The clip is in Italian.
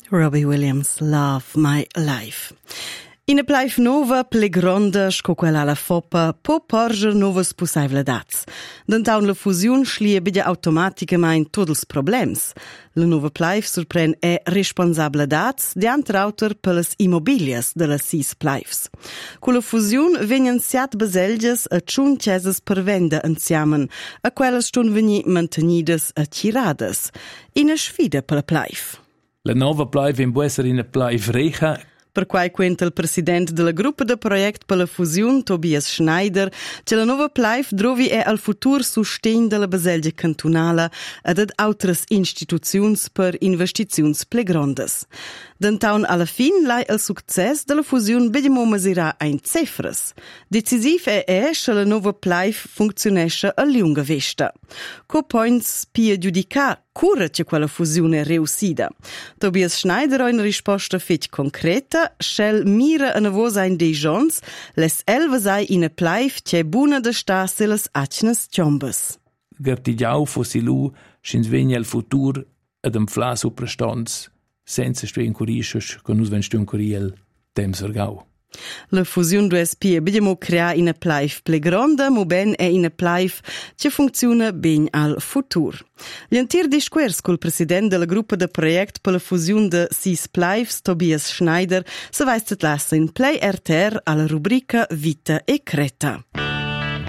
Robbie Williams, Love My Life. Ina plaif nova, ple gronda, sco quella alla foppa, può porger novas possibilidades. D'antaun la fusiun schlie biglia automaticamente tots els problems. La nova plaif surprèn è responsabilitats di antrauter per las immobilias de las sis plaifs. Con la fusiun venien siat baselgias a tschun cesas per venda insiamen, a quellas stun veni mantenidas a tiradas. Ina sfida per la plaif. La nova plaif in può essere una plaif recha. Per quai quenta il presidente della gruppa de project per la fusiun, Tobias Schneider, che la nova plaif drovi è al futur sustegn della baselgia cantunala ed ad autras instituziuns per investiziuns ple grondas. D'antaun alla fin lai il success della fusiun bedemo masirà ein cefras. Decisiv è che la nova plaif funzionesce a lunga vesta. Co points pia giudicar cura che quella fusione è riuscita. Tobias Schneider ha una risposta fet concreta, scel mira a vosa in dei giorns, les elvasai in a plaif che è buona da sta se les acnes tiombas. Gartigiau fossi lu, schins vegna il futur ad un fla suprastons, senza stu incurisces, con us ven stu incuriel, temps vergau. La fusione du SP abbiamo creato una plaif ple gronda, ma ben è una plaif che funziona ben al futur. L'antir disquers col presidente della gruppa de project per la fusione de sis plaifs, Tobias Schneider, se vai stat lassa in Play RTR alla rubrica Vita e Creta.